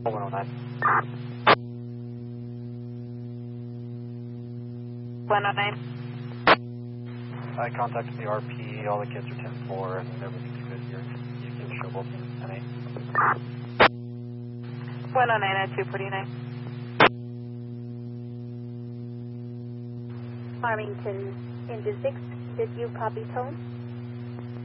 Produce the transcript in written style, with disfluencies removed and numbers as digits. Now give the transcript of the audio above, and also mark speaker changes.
Speaker 1: 109.
Speaker 2: 109.
Speaker 1: I contacted the RP, all the kids are 10-4, and everything's good here. You can show both 10-8.
Speaker 2: 109 at 249.
Speaker 3: Farmington, engine 6, did you copy tone?